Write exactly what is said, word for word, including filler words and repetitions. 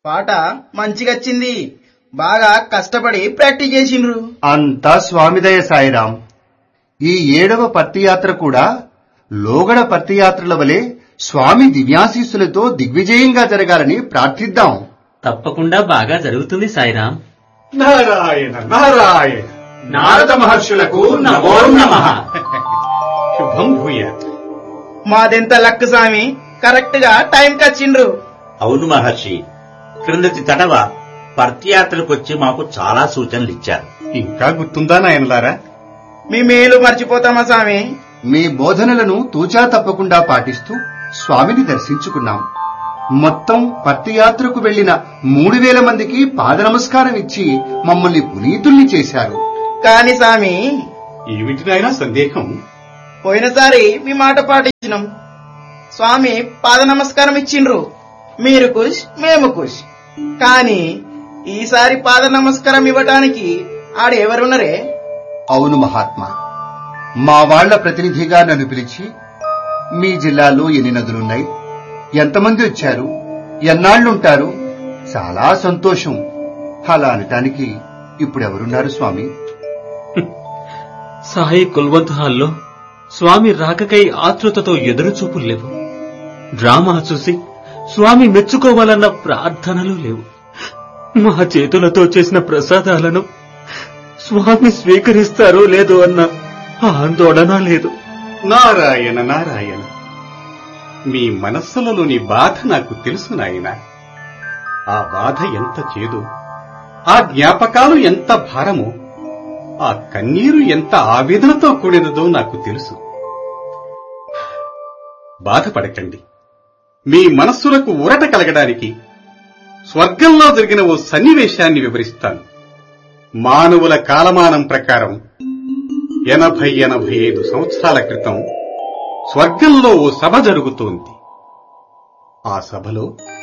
పాట మంచిగచ్చింది. బాగా కష్టపడి ప్రాక్టీస్ చేసిండ్రు. అంతా స్వామిదయ సాయిరాం. ఈ ఏడవ పత్తియాత్ర కూడా లోగడ పత్తియాత్రల వలె స్వామి దివ్యాశీస్సులతో దిగ్విజయంగా జరగాలని ప్రార్థిద్దాం. తప్పకుండా బాగా జరుగుతుంది సాయిరాం. నారాయణ నారాయణ. నారద మహర్షులకు నమో నమః. శుభం భూయాత్. మాదెంత లక్ స్వామి, కరెక్ట్ గా టైం కచ్చిండ్రు. అవును మహర్షి, క్రిందటి తడవ పర్తియాత్రకొచ్చి మాకు చాలా సూచనలు ఇచ్చారు. ఇంకా గుర్తుందా నాయనలారా? మీ మేలు మర్చిపోతామా స్వామి? మీ బోధనలను తూచా తప్పకుండా పాటిస్తూ స్వామిని దర్శించుకున్నాం. మొత్తం పత్తియాత్రకు వెళ్లిన మూడు వేల మందికి పాద నమస్కారం ఇచ్చి మమ్మల్ని పునీతుల్ని చేశారు. కాని స్వామి, ఏమిటి నాయనా సందేహం? పోయినసారి మీ మాట పాటించినాం. స్వామి పాద నమస్కారం ఇచ్చిండ్రు. మీరు ఖుష్, మేము ఖుష్. కాని ఈసారి పాద నమస్కారం ఇవ్వటానికి ఆడెవరున్నరే? అవును మహాత్మా, మా వాళ్ల ప్రతినిధిగా నన్ను పిలిచి మీ జిల్లాలో ఎన్ని నదులున్నాయి, ఎంతమంది వచ్చారు, ఎన్నాళ్లుంటారు, చాలా సంతోషం అలా అనటానికి ఇప్పుడెవరున్నారు స్వామి? సాయి కుల్వంత్ హాల్లో స్వామి రాకకై ఆతృతతో ఎదురుచూపులు లేవు. డ్రామా చూసి స్వామి మెచ్చుకోవాలన్న ప్రార్థనలు లేవు. మా చేతులతో చేసిన ప్రసాదాలను స్వామి స్వీకరిస్తారో లేదో అన్న ఆందోళన లేదు. నారాయణ నారాయణ. మీ మనస్సులలోని బాధ నాకు తెలుసు నాయన. ఆ బాధ ఎంత చేదు, ఆ జ్ఞాపకాలు ఎంత భారమో, ఆ కన్నీరు ఎంత ఆవేదనతో కూడినదో నాకు తెలుసు. బాధపడకండి. మీ మనస్సులకు ఊరట కలగడానికి స్వర్గంలో జరిగిన ఓ సన్నివేశాన్ని వివరిస్తాను. మానవుల కాలమానం ప్రకారం ఎనభై ఎనభై ఐదు సంవత్సరాల క్రితం స్వర్గంలో ఓ సభ జరుగుతోంది. ఆ సభలో